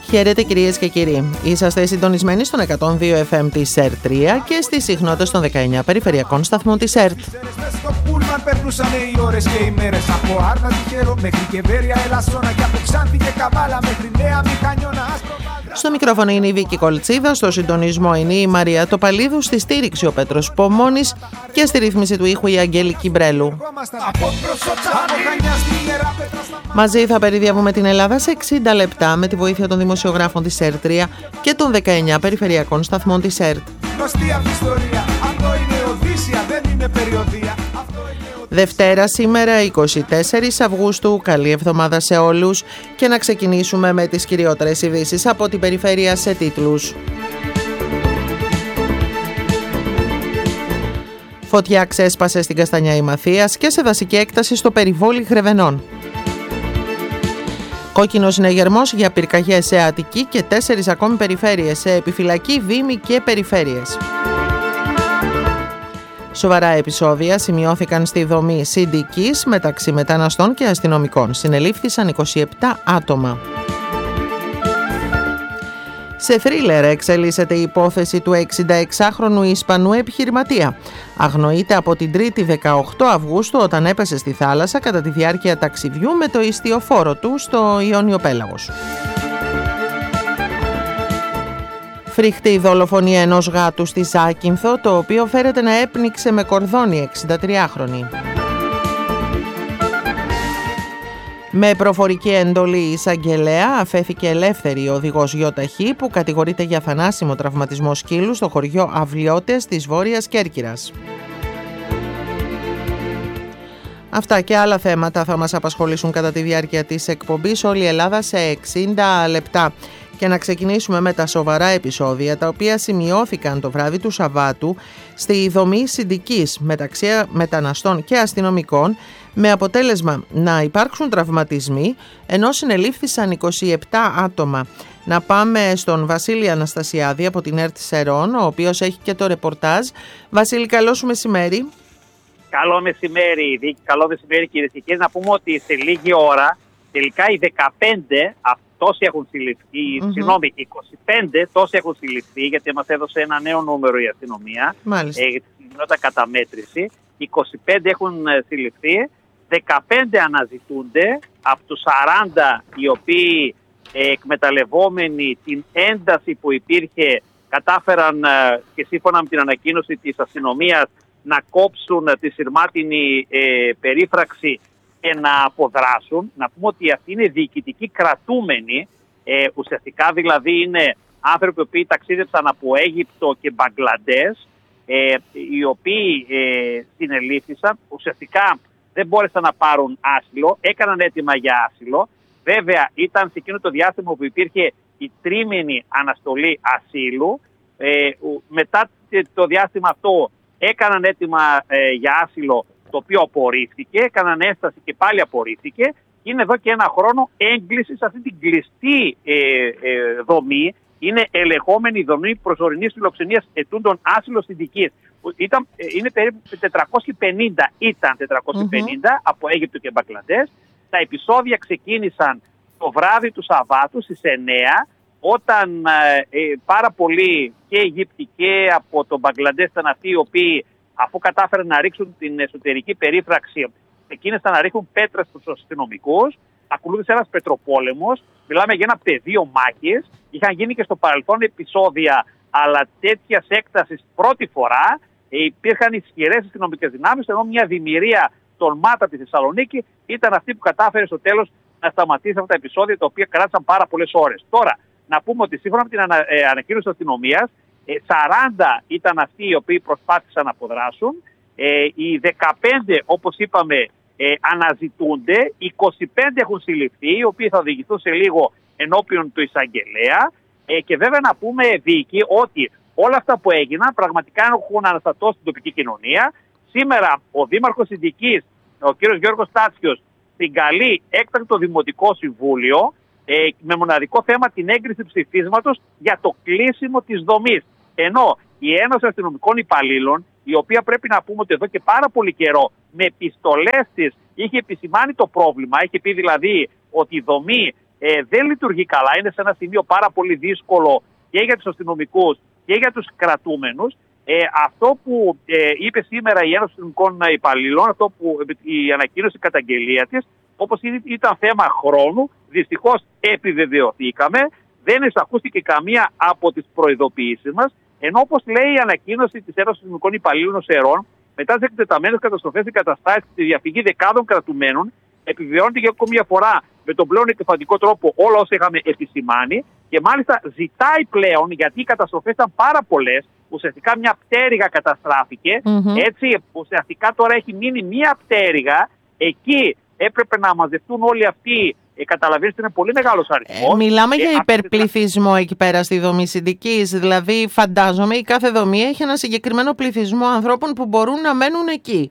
Χαίρετε κυρίες και κύριοι. Είσαστε συντονισμένοι στον 102 FM της ΕΡΤ3 και στις συχνότητες των 19 περιφερειακών σταθμών της ΕΡΤ. Στο μικρόφωνο είναι η Βίκη Κολτσίδα, στο συντονισμό είναι η Μαρία Τοπαλίδου, στη στήριξη ο Πέτρος Πομώνης και στη ρύθμιση του ήχου η Αγγέλη Κιμπρέλου. Μαζί θα περιδιαβούμε την Ελλάδα σε 60 λεπτά με τη βοήθεια των δημοσιογράφων της ΕΡΤ3 και των 19 περιφερειακών σταθμών της ΕΡΤ. Δευτέρα σήμερα 24 Αυγούστου, καλή εβδομάδα σε όλους και να ξεκινήσουμε με τις κυριότερες ειδήσεις από την περιφέρεια σε τίτλους. Φωτιά ξέσπασε στην Καστανιά Ημαθίας και σε δασική έκταση στο περιβόλι Χρεβενών. Κόκκινος συνεγερμός για πυρκαγιές σε Αττική και 4 ακόμη περιφέρειες σε επιφυλακή, δήμοι και περιφέρειες. Σοβαρά επεισόδια σημειώθηκαν στη δομή Συντικής μεταξύ μεταναστών και αστυνομικών. Συνελήφθησαν 27 άτομα. Σε θρίλερ εξελίσσεται η υπόθεση του 66χρονου Ισπανού επιχειρηματία. Αγνοείται από την 3η 18 Αυγούστου όταν έπεσε στη θάλασσα κατά τη διάρκεια ταξιδιού με το ιστιοφόρο του στο Ιόνιο Πέλαγος. Φρικτή δολοφονία ενός γάτου στη Ζάκυνθο, το οποίο φέρεται να έπνιξε με κορδόνι 63χρονη. Με προφορική εντολή εισαγγελέα αφέθηκε ελεύθερη η οδηγός γιοταχή που κατηγορείται για θανάσιμο τραυματισμό σκύλου στο χωριό Αυλιώτες της Βόρειας Κέρκυρας. Αυτά και άλλα θέματα θα μας απασχολήσουν κατά τη διάρκεια της εκπομπής όλη η Ελλάδα σε 60 λεπτά. Και να ξεκινήσουμε με τα σοβαρά επεισόδια τα οποία σημειώθηκαν το βράδυ του Σαββάτου στη δομή Συντικής μεταξύ μεταναστών και αστυνομικών, με αποτέλεσμα να υπάρξουν τραυματισμοί ενώ συνελήφθησαν 27 άτομα. Να πάμε στον Βασίλη Αναστασιάδη από την ΕΡΤ Σερών, ο οποίος έχει και το ρεπορτάζ. Βασίλη, καλό σου μεσημέρι. Καλό μεσημέρι, Βίκη. Καλό μεσημέρι, κυρίες και κύριοι. Να πούμε ότι σε λίγη ώρα τελικά οι 15 τόσοι έχουν συλληφθεί, συγγνώμη, 25 τόσοι έχουν συλληφθεί, γιατί μας έδωσε ένα νέο νούμερο η αστυνομία. Μάλιστα. Γινόταν καταμέτρηση. 25 έχουν συλληφθεί, 15 αναζητούνται από τους 40 οι οποίοι εκμεταλλευόμενοι την ένταση που υπήρχε κατάφεραν και σύμφωνα με την ανακοίνωση της αστυνομίας να κόψουν τη σειρμάτινη περίφραξη και να αποδράσουν. Να πούμε ότι αυτοί είναι διοικητικοί κρατούμενοι, ουσιαστικά δηλαδή είναι άνθρωποι που ταξίδεψαν από Αίγυπτο και Μπαγκλαντές, οι οποίοι συνελήφθησαν, ουσιαστικά δεν μπόρεσαν να πάρουν άσυλο, έκαναν αίτημα για άσυλο. Βέβαια ήταν σε εκείνο το διάστημα που υπήρχε η τρίμηνη αναστολή ασύλου. Μετά το διάστημα αυτό έκαναν αίτημα για άσυλο, το οποίο απορρίφθηκε, έκαναν έσταση και πάλι απορρίφθηκε. Είναι εδώ και ένα χρόνο έγκληση σε αυτή την κλειστή δομή. Είναι ελεγχόμενη δομή προσωρινής φιλοξενίας ετούντων άσυλο Συντικής. Είναι περίπου 450 από Αίγυπτο και Μπαγκλαντές. Τα επεισόδια ξεκίνησαν το βράδυ του Σαββάτου στις 9, όταν πάρα πολλοί και Αιγύπτιοι και από το Μπαγκλαντές ήταν αυτοί οι οποίοι, αφού κατάφεραν να ρίξουν την εσωτερική περίφραξη, εκείνησαν να ρίχνουν πέτρες στους αστυνομικούς. Ακολούθησε ένας πετροπόλεμος. Μιλάμε για ένα πεδίο μάχης. Είχαν γίνει και στο παρελθόν επεισόδια, αλλά τέτοια έκταση πρώτη φορά. Υπήρχαν ισχυρές αστυνομικές δυνάμεις, ενώ μια δημιουργία των ΜΑΤΑ στη Θεσσαλονίκη ήταν αυτή που κατάφερε στο τέλος να σταματήσει αυτά τα επεισόδια, τα οποία κράτησαν πάρα πολλές ώρες. Τώρα, να πούμε ότι σύμφωνα με την ανακοίνωση της αστυνομίας, 40 ήταν αυτοί οι οποίοι προσπάθησαν να αποδράσουν. Οι 15, όπως είπαμε, αναζητούνται. 25 έχουν συλληφθεί, οι οποίοι θα οδηγηθούν σε λίγο ενώπιον του εισαγγελέα. Και βέβαια να πούμε, Βίκη, ότι όλα αυτά που έγιναν πραγματικά έχουν αναστατώσει την τοπική κοινωνία. Σήμερα ο Δήμαρχος Συντικής, ο κύριος Γιώργος Τάτσιος, συγκαλεί έκτακτο Δημοτικό Συμβούλιο με μοναδικό θέμα την έγκριση ψηφίσματος για το κλείσιμο της δομής. Ενώ η Ένωση Αστυνομικών Υπαλλήλων, η οποία πρέπει να πούμε ότι εδώ και πάρα πολύ καιρό με επιστολές της είχε επισημάνει το πρόβλημα, είχε πει δηλαδή ότι η δομή δεν λειτουργεί καλά. Είναι σε ένα σημείο πάρα πολύ δύσκολο και για τους αστυνομικούς και για τους κρατούμενους. Αυτό που είπε σήμερα η Ένωση Αστυνομικών Υπαλλήλων, αυτό που η ανακοίνωση καταγγελία της, όπως ήταν θέμα χρόνου, δυστυχώς επιβεβαιωθήκαμε, δεν εισακούστηκε καμία από τις προειδοποιήσεις μας, ενώ όπως λέει η ανακοίνωση της Ένωσης Αστυνομικών Υπαλλήλων ΣΕΡΟΝ, μετά τις εκτεταμένες καταστροφές και καταστάσεις και τη διαφυγή δεκάδων κρατουμένων, επιβεβαιώνεται για ακόμη μια φορά με τον πλέον εκκεφαλικό τρόπο όλα όσα είχαμε επισημάνει και μάλιστα ζητάει πλέον, γιατί οι καταστροφές ήταν πάρα πολλές, ουσιαστικά μια πτέρυγα καταστράφηκε, έτσι ουσιαστικά τώρα έχει μείνει μια πτέρυγα, εκεί έπρεπε να μαζευτούν όλοι αυτοί. Καταλαβαίνετε, είναι πολύ μεγάλος αριθμός. Μιλάμε για υπερπληθυσμό εκεί πέρα στη δομή Συντικής. Δηλαδή, φαντάζομαι η κάθε δομή έχει ένα συγκεκριμένο πληθυσμό ανθρώπων που μπορούν να μένουν εκεί.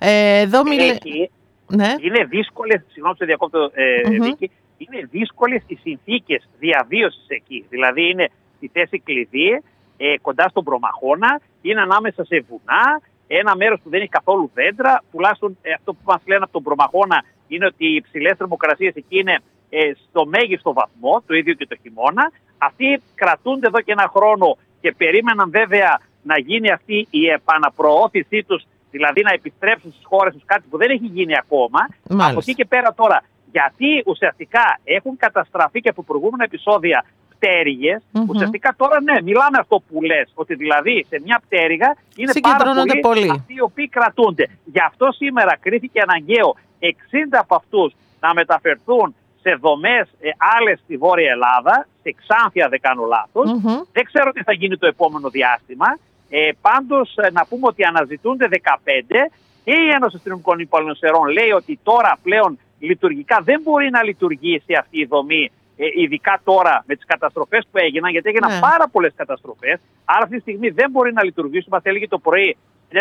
Ναι. Είναι δύσκολες, συγγνώμη σε διακόπτω, Βίκη, είναι δύσκολες οι συνθήκες διαβίωσης εκεί. Δηλαδή, είναι στη θέση κλειδί, κοντά στον Προμαχώνα, είναι ανάμεσα σε βουνά, ένα μέρος που δεν έχει καθόλου δέντρα. Τουλάχιστον αυτό που μας λένε από τον Προμαχώνα είναι ότι οι υψηλές θερμοκρασίες εκεί είναι στο μέγιστο βαθμό, το ίδιο και το χειμώνα. Αυτοί κρατούνται εδώ και ένα χρόνο και περίμεναν βέβαια να γίνει αυτή η επαναπροώθησή τους, δηλαδή να επιστρέψουν στις χώρες τους, κάτι που δεν έχει γίνει ακόμα. Μάλιστα. Από εκεί και πέρα τώρα, γιατί ουσιαστικά έχουν καταστραφεί και από προηγούμενα επεισόδια πτέρυγες, ουσιαστικά τώρα ναι, μιλάμε αυτό που λες, ότι δηλαδή σε μια πτέρυγα είναι πάρα πολλοί αυτοί οι οποίοι κρατούνται. Γι' αυτό σήμερα κρίθηκε αναγκαίο 60 από αυτούς να μεταφερθούν σε δομές άλλες στη Βόρεια Ελλάδα, σε Ξάνθια δεν κάνω λάθος. Δεν ξέρω τι θα γίνει το επόμενο διάστημα. Πάντως να πούμε ότι αναζητούνται 15 και η Ένωση Αστυνομικών Υπαλλήλων ΣΕΡΟΝ λέει ότι τώρα πλέον λειτουργικά δεν μπορεί να λειτουργήσει αυτή η δομή, ειδικά τώρα με τις καταστροφές που έγιναν, γιατί έγιναν πάρα πολλές καταστροφές. Άρα αυτή τη στιγμή δεν μπορεί να λειτουργήσει. Μας έλεγε το πρωί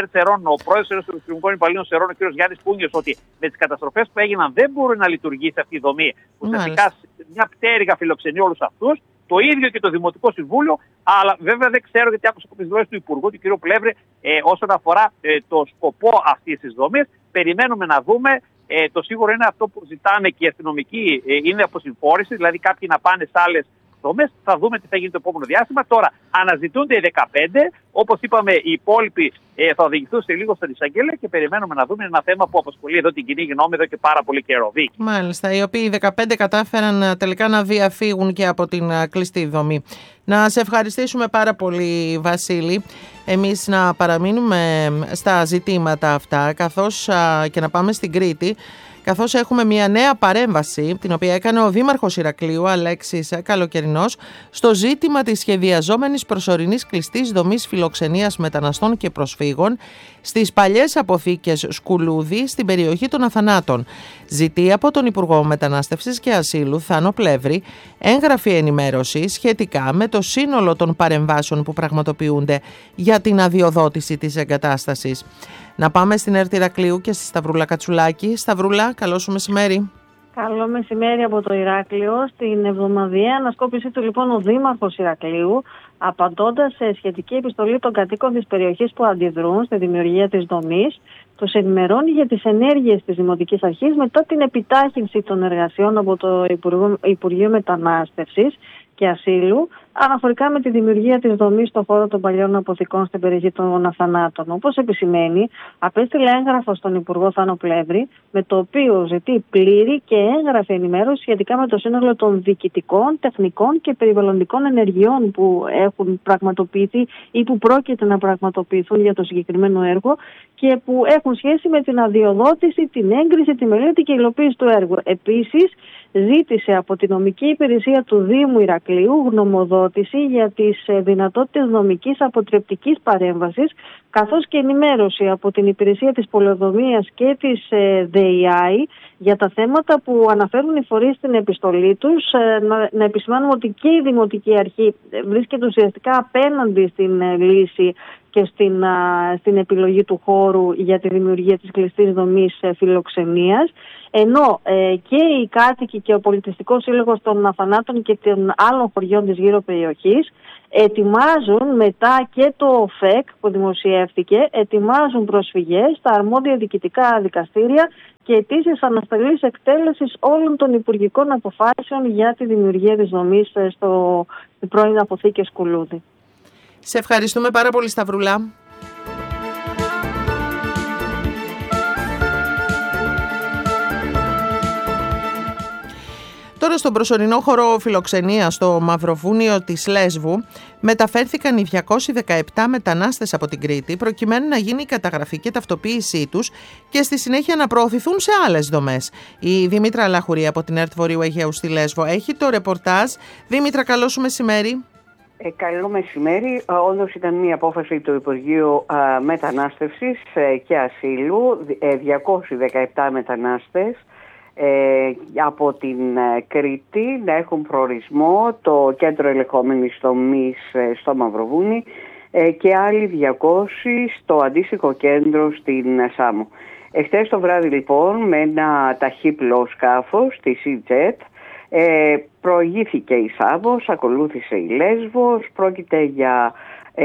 ο πρόεδρος των Αστυνομικών Υπαλλήλων ΣΕΡΟΝ, ο κ. Γιάννης Πούνιος, ότι με τις καταστροφές που έγιναν δεν μπορεί να λειτουργήσει αυτή η δομή. Ουσιαστικά μια πτέρυγα φιλοξενεί όλους αυτούς. Το ίδιο και το Δημοτικό Συμβούλιο, αλλά βέβαια δεν ξέρω, γιατί άκουσα από τις δηλώσεις του Υπουργού, του κ. Πλεύρη, όσον αφορά το σκοπό αυτής της δομής. Περιμένουμε να δούμε. Το σίγουρο είναι αυτό που ζητάνε και οι αστυνομικοί, είναι αποσυμφόρηση, δηλαδή κάποιοι να πάνε σε άλλες δομές. Θα δούμε τι θα γίνει το επόμενο διάστημα. Τώρα αναζητούνται οι 15, όπως είπαμε, οι υπόλοιποι θα οδηγηθούν σε λίγο στον εισαγγέλια και περιμένουμε να δούμε. Είναι ένα θέμα που απασχολεί εδώ την κοινή γνώμη εδώ και πάρα πολύ καιρό. Μάλιστα, οι οποίοι 15 κατάφεραν τελικά να διαφύγουν και από την κλειστή δομή. Να σε ευχαριστήσουμε πάρα πολύ, Βασίλη. Εμείς να παραμείνουμε στα ζητήματα αυτά, καθώς και να πάμε στην Κρήτη, καθώς έχουμε μια νέα παρέμβαση, την οποία έκανε ο Δήμαρχος Ηρακλείου, Αλέξης Καλοκαιρινός, στο ζήτημα της σχεδιαζόμενης προσωρινής κλειστής δομής φιλοξενίας μεταναστών και προσφύγων στις παλιές αποθήκες Σκουλούδη στην περιοχή των Αθανάτων. Ζητεί από τον Υπουργό Μετανάστευσης και Ασύλου, Θάνο Πλεύρη, έγγραφη ενημέρωση σχετικά με το σύνολο των παρεμβάσεων που πραγματοποιούνται για την αδειοδότηση της εγκατάστασης. Να πάμε στην ΕΡΤ Ηρακλείου και στη Σταυρούλα Κατσουλάκη. Σταυρούλα, καλό σου μεσημέρι. Καλό μεσημέρι από το Ηράκλειο. Στην εβδομαδιαία ανασκόπησή του λοιπόν ο Δήμαρχος Ηρακλείου, απαντώντας σε σχετική επιστολή των κατοίκων της περιοχής που αντιδρούν στη δημιουργία της δομής, τους ενημερώνει για τις ενέργειες της Δημοτικής Αρχής μετά την επιτάχυνση των εργασιών από το Υπουργείο Μετανάστευσης και Ασύλου αναφορικά με τη δημιουργία της δομής στον χώρο των παλιών αποθηκών στην περιοχή των Αθανάτων. Όπως επισημαίνει, απέστειλε έγγραφο στον Υπουργό Θάνο Πλεύρη, με το οποίο ζητεί πλήρη και έγγραφη ενημέρωση σχετικά με το σύνολο των διοικητικών, τεχνικών και περιβαλλοντικών ενεργειών που έχουν πραγματοποιηθεί ή που πρόκειται να πραγματοποιηθούν για το συγκεκριμένο έργο και που έχουν σχέση με την αδειοδότηση, την έγκριση, τη μελέτη και υλοποίηση του έργου. Επίσης, ζήτησε από την νομική υπηρεσία του Δήμου Ηρακλείου γνωμοδότηση για τις δυνατότητες νομικής αποτρεπτικής παρέμβασης, καθώς και ενημέρωση από την υπηρεσία της πολεοδομίας και της ΔΕΙΑΗ για τα θέματα που αναφέρουν οι φορείς στην επιστολή τους. Να επισημάνουμε ότι και η Δημοτική Αρχή βρίσκεται ουσιαστικά απέναντι στην λύση και στην επιλογή του χώρου για τη δημιουργία της κλειστής δομής φιλοξενίας, ενώ και οι κάτοικοι και ο Πολιτιστικός Σύλλογος των Αφανάτων και των άλλων χωριών της γύρω περιοχής ετοιμάζουν, μετά και το ΦΕΚ που δημοσιεύτηκε, ετοιμάζουν προσφυγές στα αρμόδια διοικητικά δικαστήρια και αιτήσεις αναστολής εκτέλεσης όλων των υπουργικών αποφάσεων για τη δημιουργία της δομής στην πρώην αποθήκη Σκουλούδη. Σε ευχαριστούμε πάρα πολύ, Σταυρούλα. Τώρα στον προσωρινό χώρο φιλοξενίας στο Μαυροβούνιο της Λέσβου μεταφέρθηκαν οι 217 μετανάστες από την Κρήτη προκειμένου να γίνει η καταγραφή και ταυτοποίησή τους και στη συνέχεια να προωθηθούν σε άλλες δομές. Η Δήμητρα Λαχουρή από την ΕΡΤ Βορείου Αιγαίου στη Λέσβο έχει το ρεπορτάζ. Δήμητρα, καλό σου μεσημέρι. Καλό μεσημέρι. Όντως ήταν μια απόφαση του Υπουργείου Μετανάστευσης και Ασύλου, 217 μετανάστες από την Κρήτη να έχουν προορισμό το κέντρο ελεγχόμενης δομής στο Μαυροβούνι και άλλοι 200 στο αντίστοιχο κέντρο στην Σάμο. Εχθές το βράδυ λοιπόν με ένα ταχύπλο σκάφος της EasyJet προηγήθηκε η Σάμος, ακολούθησε η Λέσβος. Πρόκειται για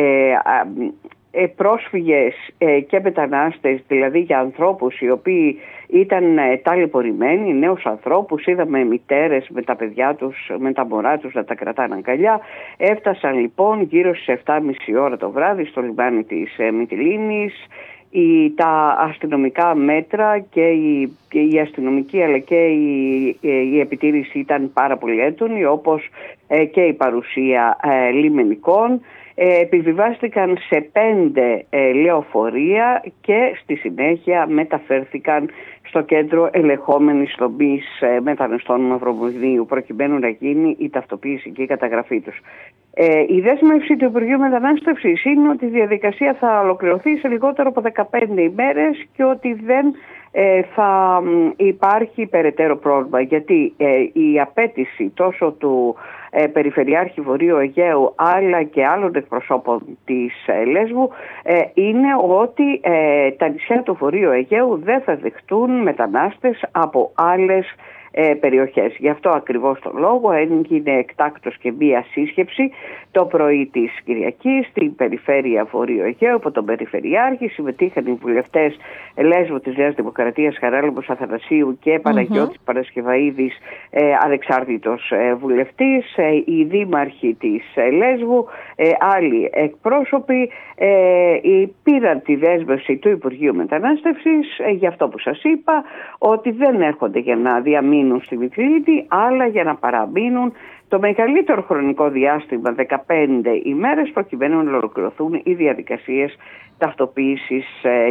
πρόσφυγες και μετανάστες, δηλαδή για ανθρώπους οι οποίοι ήταν ταλαιπωρημένοι, νέους ανθρώπους. Είδαμε μητέρες με τα παιδιά τους, με τα μωρά τους να τα κρατάνε αγκαλιά. Έφτασαν λοιπόν γύρω στις 7.30 ώρα το βράδυ στο λιμάνι της Μυτιλήνης. Τα αστυνομικά μέτρα και η αστυνομική αλλά και η επιτήρηση ήταν πάρα πολύ έντονη, όπως και η παρουσία λιμενικών. Επιβιβάστηκαν σε 5 λεωφορεία και στη συνέχεια μεταφέρθηκαν στο κέντρο ελεγχόμενης δομής μεταναστών Μαυροβουνίου προκειμένου να γίνει η ταυτοποίηση και η καταγραφή τους. Η δέσμευση του Υπουργείου Μετανάστευσης είναι ότι η διαδικασία θα ολοκληρωθεί σε λιγότερο από 15 ημέρες και ότι δεν θα υπάρχει περαιτέρω πρόβλημα, γιατί η απέτηση τόσο του Περιφερειάρχη Βορείου Αιγαίου αλλά και άλλων εκπροσώπων της Λέσβου είναι ότι τα νησιά του Βορείου Αιγαίου δεν θα δεχτούν μετανάστες από άλλες περιοχές. Γι' αυτό ακριβώς το λόγο έγινε εκτάκτως και μία σύσκεψη το πρωί της Κυριακής στην Περιφέρεια Βορείου Αιγαίου από τον Περιφερειάρχη. Συμμετείχαν οι βουλευτές Λέσβου της Νέας Δημοκρατίας Χαράλαμπος Αθανασίου και Παναγιώτης Παρασκευαΐδης, ανεξάρτητος βουλευτής, οι δήμαρχοι της Λέσβου, άλλοι εκπρόσωποι πήραν τη δέσμευση του Υπουργείου Μετανάστευσης για αυτό που σας είπα, ότι δεν έρχονται για να διαμείνουν στη Μυτιλήνη αλλά για να παραμείνουν το μεγαλύτερο χρονικό διάστημα, 15 ημέρες, προκειμένου να ολοκληρωθούν οι διαδικασίες ταυτοποίησης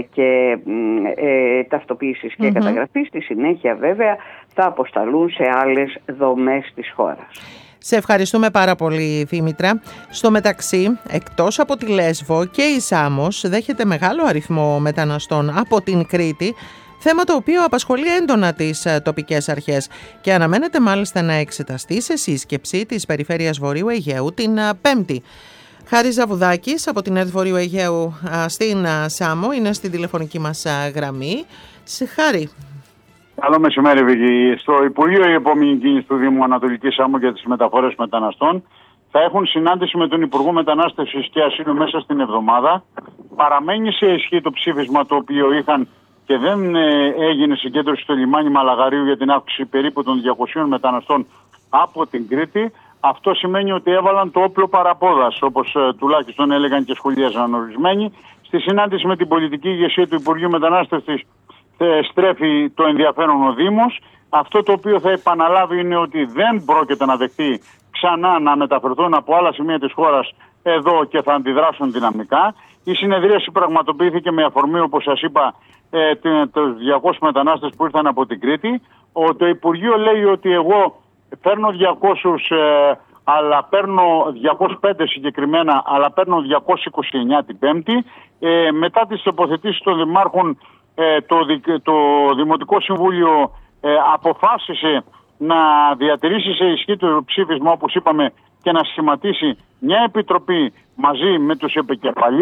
και καταγραφής. Στη συνέχεια βέβαια θα αποσταλούν σε άλλες δομές της χώρας. Σε ευχαριστούμε πάρα πολύ, Δήμητρα. Στο μεταξύ, εκτός από τη Λέσβο και η Σάμος δέχεται μεγάλο αριθμό μεταναστών από την Κρήτη, θέμα το οποίο απασχολεί έντονα τις τοπικές αρχές και αναμένεται μάλιστα να εξεταστεί σε σύσκεψη της Περιφέρειας Βορείου Αιγαίου την Πέμπτη. Χάρης Ζαβουδάκης από την ΕΡΤ Βορείου Αιγαίου στην Σάμο είναι στην τηλεφωνική μας γραμμή. Χάρη. Καλό μεσημέρι, Βίκη. Στο Υπουργείο η επόμενη κίνηση του Δήμου Ανατολικής Σάμου για τις μεταφορές μεταναστών θα έχουν συνάντηση με τον Υπουργό Μετανάστευσης και Ασύλου μέσα στην εβδομάδα. Παραμένει σε ισχύ το ψήφισμα το οποίο είχαν και δεν έγινε συγκέντρωση στο λιμάνι Μαλαγαρίου για την αύξηση περίπου των 200 μεταναστών από την Κρήτη. Αυτό σημαίνει ότι έβαλαν το όπλο παραπόδας, όπως τουλάχιστον έλεγαν και σχολίαζαν ορισμένοι. Στη συνάντηση με την πολιτική ηγεσία του Υπουργείου Μετανάστευσης στρέφει το ενδιαφέρον ο Δήμος. Αυτό το οποίο θα επαναλάβει είναι ότι δεν πρόκειται να δεχτεί ξανά να μεταφερθούν από άλλα σημεία της χώρας εδώ και θα αντιδράσουν δυναμικά. Η συνεδρίαση πραγματοποιήθηκε με αφορμή, όπως σας είπα, τους 200 μετανάστες που ήρθαν από την Κρήτη. Το Υπουργείο λέει ότι εγώ παίρνω 200, αλλά παίρνω 205 συγκεκριμένα, αλλά παίρνω 229 την Πέμπτη. Μετά τις τοποθετήσεις των δημάρχων, το Δημοτικό Συμβούλιο αποφάσισε να διατηρήσει σε ισχύ το ψήφισμα, όπως είπαμε, και να σχηματίσει μια επιτροπή μαζί με τους επικεφαλείς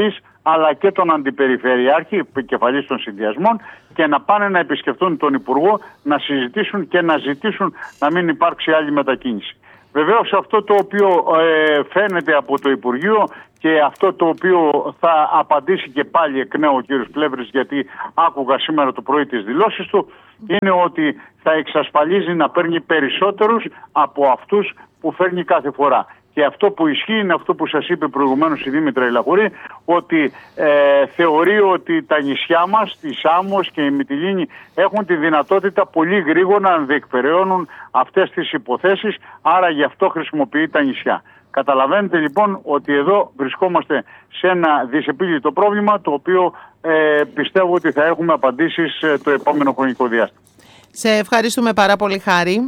αλλά και τον Αντιπεριφερειάρχη, επικεφαλής των συνδυασμών, και να πάνε να επισκεφτούν τον Υπουργό, να συζητήσουν και να ζητήσουν να μην υπάρξει άλλη μετακίνηση. Βεβαίως αυτό το οποίο φαίνεται από το Υπουργείο και αυτό το οποίο θα απαντήσει και πάλι εκ νέου ο κ. Πλεύρης, γιατί άκουγα σήμερα το πρωί τις δηλώσεις του, είναι ότι θα εξασφαλίζει να παίρνει περισσότερους από αυτούς που φέρνει κάθε φορά. Και αυτό που ισχύει είναι αυτό που σας είπε προηγουμένως η Δήμητρα Ηλαχουρή, ότι θεωρεί ότι τα νησιά μας, τη Σάμος και η Μυτιλήνη, έχουν τη δυνατότητα πολύ γρήγορα να διεκπεραιώνουν αυτές τις υποθέσεις, άρα γι' αυτό χρησιμοποιεί τα νησιά. Καταλαβαίνετε λοιπόν ότι εδώ βρισκόμαστε σε ένα δυσεπίλητο πρόβλημα, το οποίο πιστεύω ότι θα έχουμε απαντήσεις το επόμενο χρονικό διάστημα. Σε ευχαριστούμε πάρα πολύ, Χάρη.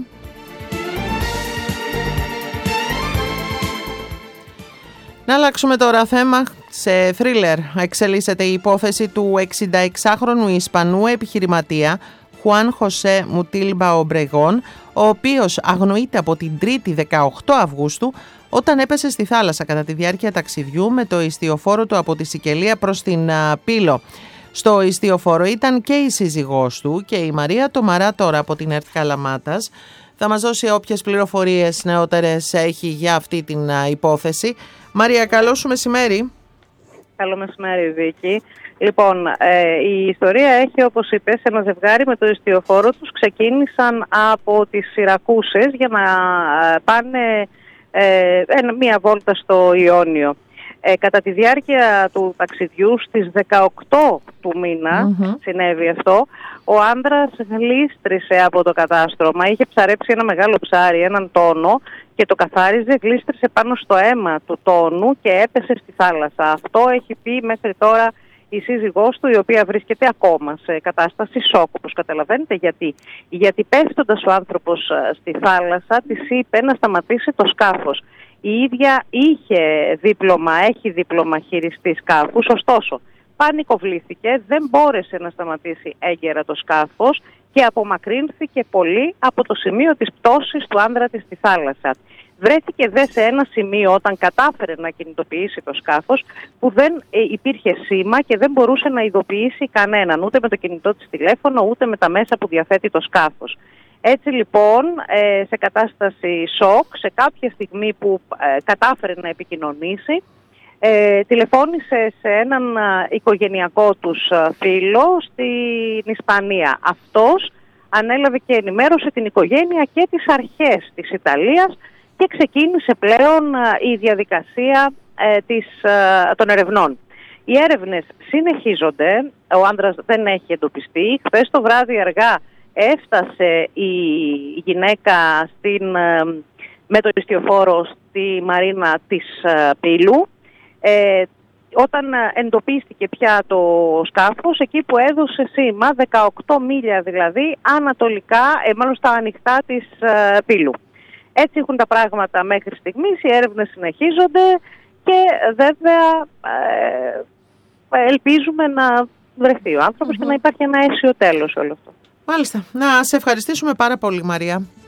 Να αλλάξουμε τώρα θέμα. Σε θρίλερ εξελίσσεται η υπόθεση του 66χρονου Ισπανού επιχειρηματία Χουάν Χωσέ Μουτίλμπα Ομπρεγόν, ο οποίος αγνοείται από την 3η 18 Αυγούστου όταν έπεσε στη θάλασσα κατά τη διάρκεια ταξιδιού με το ιστιοφόρο του από τη Σικελία προς την Πύλο. Στο ιστιοφόρο ήταν και η σύζυγός του και η Μαρία Τομαρά τώρα από την ΕΡΤ Καλαμάτας. Θα μας δώσει όποιες πληροφορίες νεότερες έχει για αυτή την υπόθεση. Μαρία, καλό σου μεσημέρι. Καλό μεσημέρι, Βίκη. Λοιπόν, η ιστορία έχει, όπως είπες, ένα ζευγάρι με το ιστιοφόρο τους. Ξεκίνησαν από τις Σιρακούσες για να πάνε μία βόλτα στο Ιόνιο. Κατά τη διάρκεια του ταξιδιού στις 18 του μήνα συνέβη αυτό. Ο άνδρας γλίστρισε από το κατάστρωμα, είχε ψαρέψει ένα μεγάλο ψάρι, έναν τόνο, και το καθάριζε, γλίστρισε πάνω στο αίμα του τόνου και έπεσε στη θάλασσα. Αυτό έχει πει μέχρι τώρα η σύζυγός του, η οποία βρίσκεται ακόμα σε κατάσταση σοκ, όπως καταλαβαίνετε. Γιατί πέφτοντας ο άνθρωπος στη θάλασσα, της είπε να σταματήσει το σκάφος. Η ίδια έχει δίπλωμα χειριστή σκάφους, ωστόσο πανικοβλήθηκε, δεν μπόρεσε να σταματήσει έγκαιρα το σκάφος και απομακρύνθηκε πολύ από το σημείο της πτώσης του άνδρα της στη θάλασσα. Βρέθηκε δε σε ένα σημείο όταν κατάφερε να κινητοποιήσει το σκάφος που δεν υπήρχε σήμα και δεν μπορούσε να ειδοποιήσει κανέναν, ούτε με το κινητό της τηλέφωνο, ούτε με τα μέσα που διαθέτει το σκάφος. Έτσι λοιπόν, σε κατάσταση σοκ, σε κάποια στιγμή που κατάφερε να επικοινωνήσει, τηλεφώνησε σε έναν οικογενειακό τους φίλο στην Ισπανία. Αυτός ανέλαβε και ενημέρωσε την οικογένεια και τις αρχές της Ιταλίας και ξεκίνησε πλέον η διαδικασία των ερευνών. Οι έρευνες συνεχίζονται, ο άνδρας δεν έχει εντοπιστεί. Χθες το βράδυ αργά έφτασε η γυναίκα με το ιστιοφόρο στη μαρίνα της Πύλου. Όταν εντοπίστηκε πια το σκάφος, εκεί που έδωσε σήμα, 18 μίλια δηλαδή, ανατολικά, μάλλον στα ανοιχτά της Πύλου. Έτσι έχουν τα πράγματα μέχρι στιγμής, οι έρευνες συνεχίζονται και βέβαια ελπίζουμε να βρεθεί ο άνθρωπος και να υπάρχει ένα αίσιο τέλος όλο αυτό. Μάλιστα. Να σε ευχαριστήσουμε πάρα πολύ, Μαρία.